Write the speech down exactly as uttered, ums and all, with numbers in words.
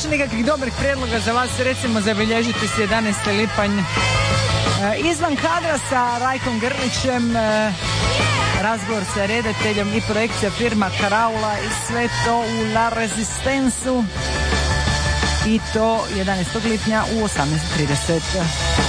nikakvih dobrih prijedloga za vas, recimo zabilježite si jedanaesti lipanj e, izvan kadra sa Rajkom Grlićem, e, razgovor sa redateljom i projekcija firma Karaula i sve to u La Resistensu, i to jedanaestog lipnja u osamnaest trideset.